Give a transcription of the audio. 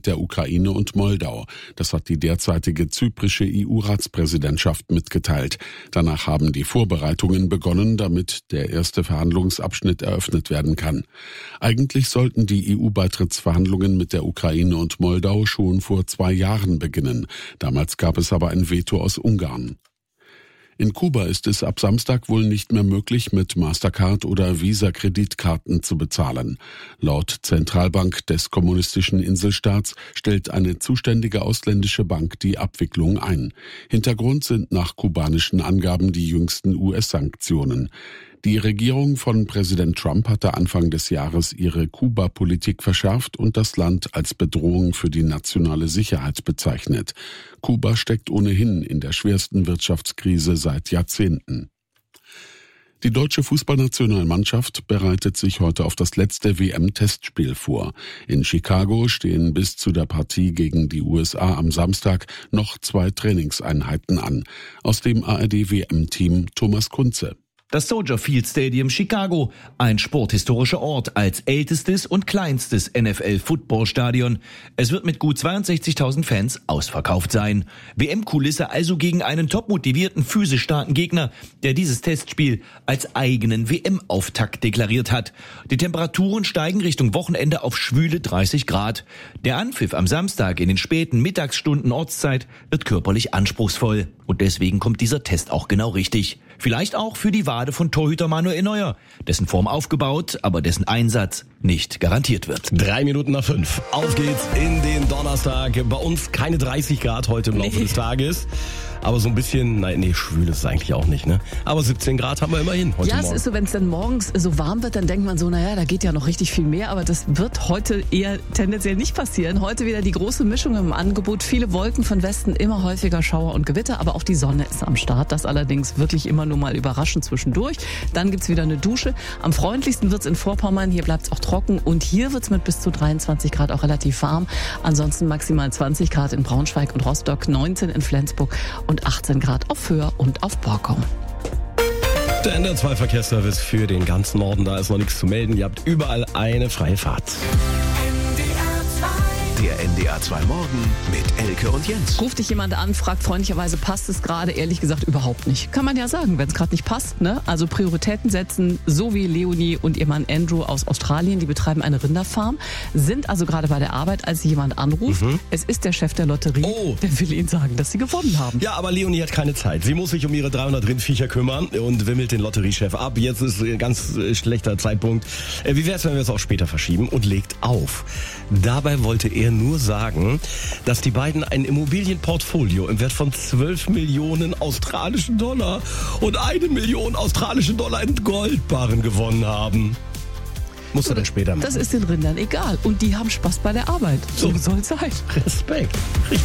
der Ukraine und Moldau. Das hat die derzeitige zyprische EU-Ratspräsidentschaft mitgeteilt. Danach haben die Vorbereitungen begonnen, damit der erste Verhandlungsabschnitt eröffnet werden kann. Eigentlich sollten die EU-Beitrittsverhandlungen mit der Ukraine und Moldau schon vor 2 Jahren beginnen. Damals gab es aber ein Veto aus Ungarn. In Kuba ist es ab Samstag wohl nicht mehr möglich, mit Mastercard oder Visa-Kreditkarten zu bezahlen. Laut Zentralbank des kommunistischen Inselstaats stellt eine zuständige ausländische Bank die Abwicklung ein. Hintergrund sind nach kubanischen Angaben die jüngsten US-Sanktionen. Die Regierung von Präsident Trump hatte Anfang des Jahres ihre Kuba-Politik verschärft und das Land als Bedrohung für die nationale Sicherheit bezeichnet. Kuba steckt ohnehin in der schwersten Wirtschaftskrise seit Jahrzehnten. Die deutsche Fußballnationalmannschaft bereitet sich heute auf das letzte WM-Testspiel vor. In Chicago stehen bis zu der Partie gegen die USA am Samstag noch 2 Trainingseinheiten an. Aus dem ARD-WM-Team Thomas Kunze. Das Soldier Field Stadium Chicago, ein sporthistorischer Ort als ältestes und kleinstes NFL-Football-Stadion. Es wird mit gut 62.000 Fans ausverkauft sein. WM-Kulisse also gegen einen topmotivierten, physisch starken Gegner, der dieses Testspiel als eigenen WM-Auftakt deklariert hat. Die Temperaturen steigen Richtung Wochenende auf schwüle 30 Grad. Der Anpfiff am Samstag in den späten Mittagsstunden Ortszeit wird körperlich anspruchsvoll. Und deswegen kommt dieser Test auch genau richtig. Vielleicht auch für die Wade von Torhüter Manuel Neuer, dessen Form aufgebaut, aber dessen Einsatz nicht garantiert wird. 5:03. Auf geht's in den Donnerstag. Bei uns keine 30 Grad heute im Laufe des Tages. Aber so ein bisschen, schwül ist es eigentlich auch nicht, ne? Aber 17 Grad haben wir immerhin heute Morgen. Ja, es ist so, wenn es dann morgens so warm wird, dann denkt man so, da geht ja noch richtig viel mehr. Aber das wird heute eher tendenziell nicht passieren. Heute wieder die große Mischung im Angebot. Viele Wolken von Westen, immer häufiger Schauer und Gewitter. Aber auch die Sonne ist am Start. Das allerdings wirklich immer nur mal überraschend zwischendurch. Dann gibt's wieder eine Dusche. Am freundlichsten wird's in Vorpommern. Hier bleibt's auch trocken. Und hier wird's mit bis zu 23 Grad auch relativ warm. Ansonsten maximal 20 Grad in Braunschweig und Rostock, 19 in Flensburg und 18 Grad auf Föhr und auf Borkum. Der NDR2-Verkehrsservice für den ganzen Norden, da ist noch nichts zu melden. Ihr habt überall eine freie Fahrt. Der NDR2 Morgen mit Elke und Jens. Ruft dich jemand an, fragt freundlicherweise, passt es gerade? Ehrlich gesagt überhaupt nicht. Kann man ja sagen, wenn es gerade nicht passt, ne? Also Prioritäten setzen, so wie Leonie und ihr Mann Andrew aus Australien, die betreiben eine Rinderfarm, sind also gerade bei der Arbeit, als jemand anruft. Es ist der Chef der Lotterie, der will ihnen sagen, dass sie gewonnen haben. Ja, aber Leonie hat keine Zeit. Sie muss sich um ihre 300 Rindviecher kümmern und wimmelt den Lotteriechef ab. Jetzt ist ein ganz schlechter Zeitpunkt. Wie wär's, wenn wir es auch später verschieben? Und legt auf. Dabei wollte er nur sagen, dass die beiden ein Immobilienportfolio im Wert von 12 Millionen australischen Dollar und 1 Million australischen Dollar in Goldbarren gewonnen haben. Muss er dann später machen. Das ist den Rindern egal. Und die haben Spaß bei der Arbeit. So soll es sein. Respekt. Richtig.